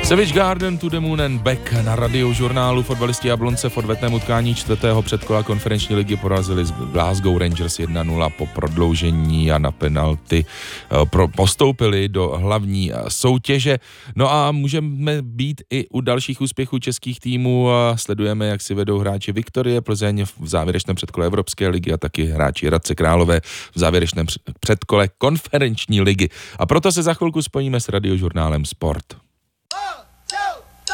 Savage Garden to the Moon and Back na radiožurnálu. Fotbalisti Jablonce v odvetném utkání čtvrtého předkola konferenční ligy porazili z Glasgow Rangers 1-0 po prodloužení a na penalty postoupili do hlavní soutěže. No a můžeme být i u dalších úspěchů českých týmů. Sledujeme, jak si vedou hráči Viktorie Plzeň v závěrečném předkole Evropské ligy a taky hráči Hradce Králové v závěrečném předkole konferenční ligy. A proto se za chvilku spojíme s radiožurnálem Sport.